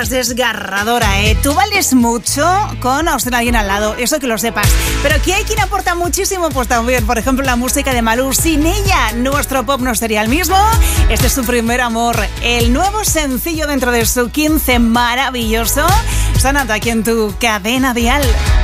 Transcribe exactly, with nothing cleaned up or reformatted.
Desgarradora, ¿eh? Tú vales mucho con alguien al lado, eso que lo sepas. Pero aquí hay quien aporta muchísimo, pues también, por ejemplo, la música de Malú. Sin ella, nuestro pop no sería el mismo. Este es su primer amor, el nuevo sencillo dentro de su quince maravilloso. Sonando aquí en tu cadena dial.